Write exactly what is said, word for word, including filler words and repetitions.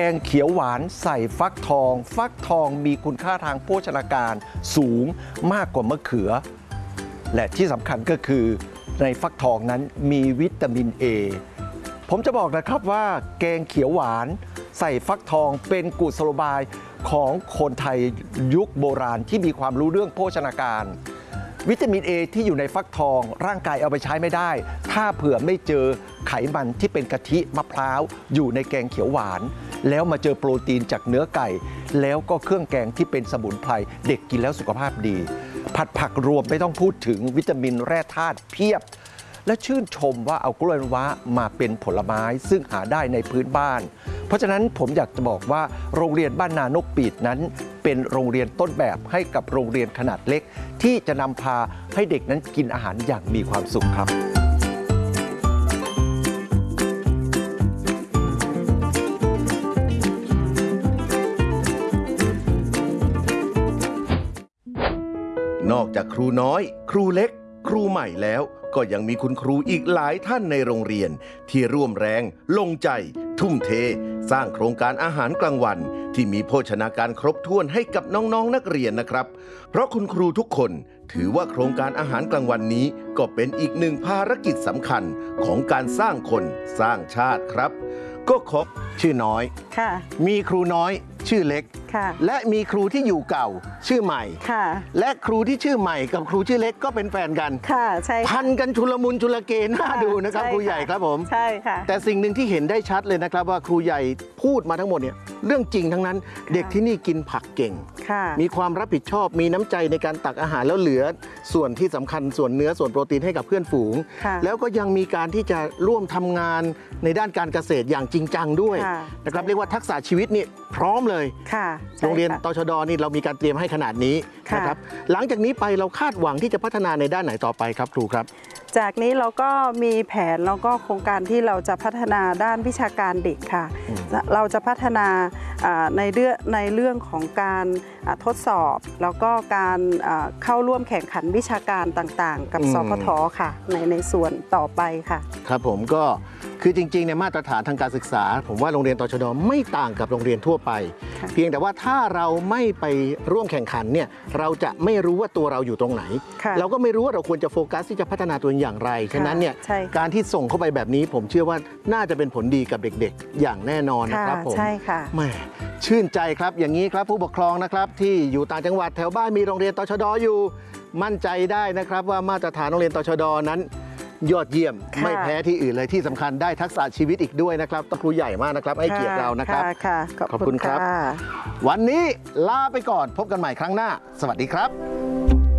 งเขียวหวานใส่ฟักทองฟักทองมีคุณค่าทางโภชนาการสูงมากกว่ามะเขือและที่สำคัญก็คือในฟักทองนั้นมีวิตามิน เอ ผมจะบอกนะครับว่าแกงเขียวหวานใส่ฟักทองเป็นกุศโลบายของคนไทยยุคโบราณที่มีความรู้เรื่องโภชนาการวิตามิน เอ ที่อยู่ในฟักทองร่างกายเอาไปใช้ไม่ได้ถ้าเผื่อไม่เจอไขมันที่เป็นกะทิมะพร้าวอยู่ในแกงเขียวหวานแล้วมาเจอโปรตีนจากเนื้อไก่แล้วก็เครื่องแกงที่เป็นสมุนไพรเด็กกินแล้วสุขภาพดีผัดผักรวมไม่ต้องพูดถึงวิตามินแร่ธาตุเพียบและชื่นชมว่าเอากล้วยน้ำว้ามาเป็นผลไม้ซึ่งหาได้ในพื้นบ้านเพราะฉะนั้นผมอยากจะบอกว่าโรงเรียนบ้านนานกปีดนั้นเป็นโรงเรียนต้นแบบให้กับโรงเรียนขนาดเล็กที่จะนำพาให้เด็กนั้นกินอาหารอย่างมีความสุขครับนอกจากครูน้อยครูเล็กครูใหม่แล้วก็ยังมีคุณครูอีกหลายท่านในโรงเรียนที่ร่วมแรงลงใจทุ่มเทสร้างโครงการอาหารกลางวันที่มีโภชนาการครบถ้วนให้กับน้องๆ น, นักเรียนนะครับเพราะคุณครูทุกคนถือว่าโครงการอาหารกลางวันนี้ก็เป็นอีกหนึ่งภารกิจสำคัญของการสร้างคนสร้างชาติครับก็ขอชื่อน้อยค่ะมีครูน้อยชื่อเล็กค่ะและมีครูที่อยู่เก่าชื่อใหม่ค่ะและครูที่ชื่อใหม่กับครูชื่อเล็กก็เป็นแฟนกันค่ะใช่พันกันชุลมุนชุลเกน่าดูนะครับครูใหญ่ครับผมใช่ค่ะแต่สิ่งหนึ่งที่เห็นได้ชัดเลยนะครับว่าครูใหญ่พูดมาทั้งหมดเนี่ยเรื่องจริงทั้งนั้นเด็กที่นี่กินผักเก่งมีความรับผิดชอบมีน้ำใจในการตักอาหารแล้วเหลือส่วนที่สำคัญส่วนเนื้อส่วนโปรตีนให้กับเพื่อนฝูงแล้วก็ยังมีการที่จะร่วมทำงานในด้านการเกษตรอย่างจริงจังด้วยนะครับเรียกว่าทักษะชีวิตนี่พร้อมเลยโรงเรียนตชด.นี่เรามีการเตรียมให้ขนาดนี้นะครับหลังจากนี้ไปเราคาดหวังที่จะพัฒนาในด้านไหนต่อไปครับครูครับจากนี้เราก็มีแผนแล้วก็โครงการที่เราจะพัฒนาด้านวิชาการเด็กค่ะเราจะพัฒนาในเรื่องในเรื่องของการทดสอบแล้วก็การเข้าร่วมแข่งขันวิชาการต่างๆกับสพทค่ะในในส่วนต่อไปค่ะครับผมก็คือจริงๆในมาตรฐานทางการศึกษาผมว่าโรงเรียนตชด.ไม่ต่างกับโรงเรียนทั่วไปเพียงแต่ว่าถ้าเราไม่ไปร่วมแข่งขันเนี่ยเราจะไม่รู้ว่าตัวเราอยู่ตรงไหนเราก็ไม่รู้ว่าเราควรจะโฟกัสที่จะพัฒนาตัวเองอย่างไรฉะนั้นเนี่ยการที่ส่งเข้าไปแบบนี้ผมเชื่อว่าน่าจะเป็นผลดีกับเด็กๆอย่างแน่นอนนะครับผมใช่ค่ะแม่ชื่นใจครับอย่างนี้ครับผู้ปกครองนะครับที่อยู่ต่างจังหวัดแถวบ้านมีโรงเรียนตชด.อยู่มั่นใจได้นะครับว่ามาตรฐานโรงเรียนตชด.นั้นยอดเยี่ยมไม่แพ้ที่อื่นเลยที่สำคัญได้ทักษะชีวิตอีกด้วยนะครับต้องครูใหญ่มากนะครับให้เกียรติเรานะครับขอบคุณครับวันนี้ลาไปก่อนพบกันใหม่ครั้งหน้าสวัสดีครับ